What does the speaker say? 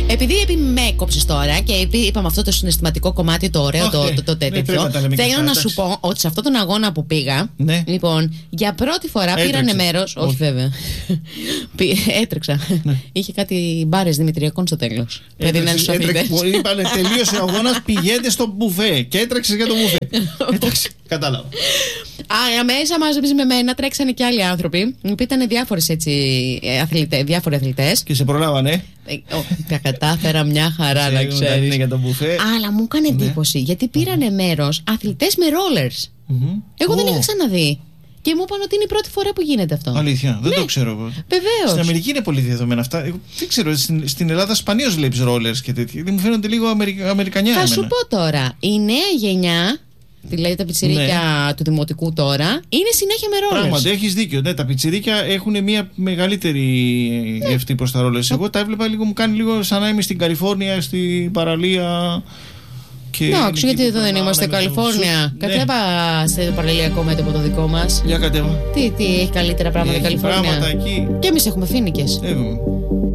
Επειδή με έκοψες τώρα και είπαμε αυτό το συναισθηματικό κομμάτι, το ωραίο, το τέτοιο, θέλω να σου πω ότι σε αυτόν τον αγώνα που πήγα, λοιπόν, για πρώτη φορά πήρανε μέρος. Όχι, βέβαια. Έτρεξα. Είχε κάτι μπάρες δημητριακών στο τέλος. Είπανε τελείωσε ο αγώνας, πηγαίνετε στο μπουφέ. Και έτρεξε για το μπουφέ. Εντάξει, κατάλαβα. Μέσα μαζί με μένα τρέξανε και άλλοι άνθρωποι. Ήταν διάφοροι αθλητές. Και σε προλάβανε. Τα κατάφερα μια χαρά, να ξέρεις. Για το μπουφέ. Αλλά μου έκανε εντύπωση γιατί πήρανε μέρος αθλητές με rollers. Εγώ δεν είχα ξαναδεί. Και μου είπαν ότι είναι η πρώτη φορά που γίνεται αυτό. Αλήθεια, δεν το ξέρω. Βεβαίως. Στην Αμερική είναι πολύ δεδομένα αυτά. Δεν ξέρω, στην Ελλάδα σπανίως βλέπεις rollers και τέτοια. Μου φαίνονται λίγο αμερικανιά. Θα σου πω τώρα, η νέα γενιά, δηλαδή τα πιτσιρίκια του δημοτικού τώρα, είναι συνέχεια με rollers. Πράγματι, έχεις δίκιο. Ναι, τα πιτσιρίκια έχουν μια μεγαλύτερη ευθύ προς τα rollers. Εγώ τα έβλεπα λίγο, μου κάνει λίγο σαν να είμαι στην Καλιφόρνια, στην παραλία. Εντάξει, γιατί εδώ δεν είμαστε Καλιφόρνια. Κατέβα σε παραλιακό μέτωπο το δικό μας. Για κατέβα. Τι έχει καλύτερα πράγματα η Καλιφόρνια. Πράγματα εκεί. Και εμείς έχουμε φοίνικες.